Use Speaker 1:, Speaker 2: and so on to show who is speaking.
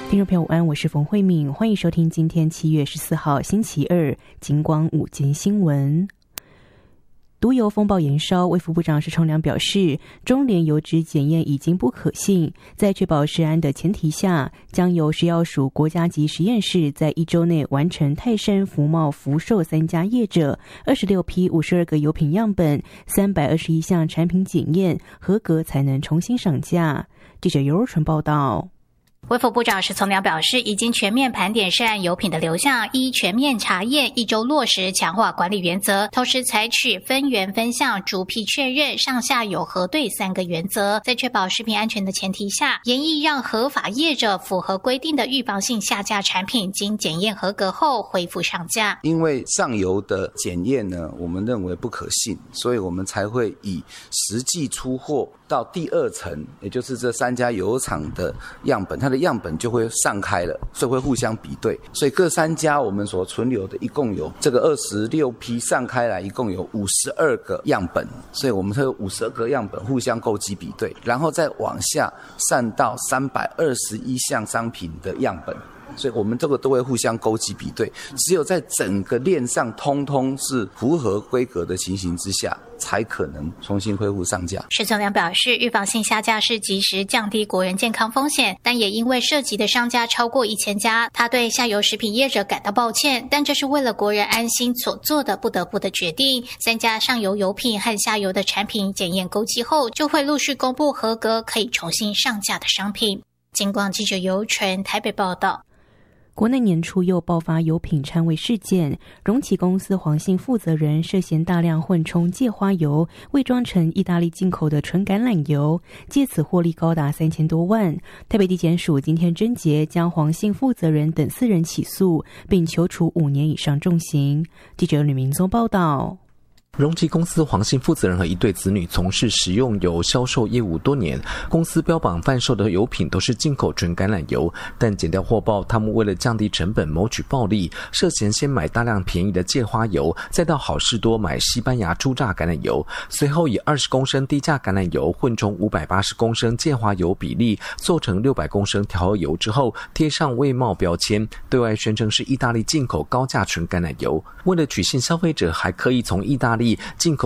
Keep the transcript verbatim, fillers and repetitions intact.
Speaker 1: 听众朋友午安，我是冯慧敏，欢迎收听今天七月十四号星期二金光午间新闻。毒油风暴延烧，卫福部长施崇良表示，中联油脂检验已经不可信，在确保食安的前提下，将由食药署国家级实验室在一周内完成泰山、福茂、福寿三家业者二十六批五十二个油品样本、三百二十一项产品检验合格，才能重新上架。记者尤若纯报道。
Speaker 2: 卫福部长施崇良表示，已经全面盘点涉案油品的流向，依全面查验，一周落实强化管理原则，同时采取分源分项逐批确认、上下游核对三个原则，在确保食品安全的前提下，研议让合法业者符合规定的预防性下架产品经检验合格后恢复上架。
Speaker 3: 因为上游的检验呢，我们认为不可信，所以我们才会以实际出货到第二层，也就是这三家油厂的样本，它的样本就会上开了，所以会互相比对。所以各三家我们所存留的一共有这个二十六批上开来，一共有五十二个样本，所以我们会有五十二个样本互相勾稽比对，然后再往下散到三百二十一项商品的样本。所以我们这个都会互相勾稽比对，只有在整个链上通通是符合规格的情形之下，才可能重新恢复上架。
Speaker 2: 施崇良表示，预防性下架是及时降低国人健康风险，但也因为涉及的商家超过一千家，他对下游食品业者感到抱歉，但这是为了国人安心所做的不得不的决定。三家上游油品和下游的产品检验勾稽后，就会陆续公布合格可以重新上架的商品。金光记者尤纯台北报道。
Speaker 1: 国内年初又爆发油品掺味事件，荣启公司黄姓负责人涉嫌大量混充芥花油，伪装成意大利进口的纯橄榄油，借此获利高达三千多万。台北地检署今天侦结，将黄姓负责人等四人起诉，并求处五年以上重刑。记者吕明宗报道。
Speaker 4: 荣启公司黄姓负责人和一对子女从事食用油销售业务多年，公司标榜贩售的油品都是进口纯橄榄油，但检调获报，他们为了降低成本谋取暴利，涉嫌先买大量便宜的芥花油，再到好事多买西班牙初榨橄榄油，随后以二十公升低价橄榄油混充五百八十公升芥花油比例，做成六百公升调和油之后，贴上未冒标签，对外宣称是意大利进口高价纯橄榄油。为了取信消费者，还刻意从意大利进口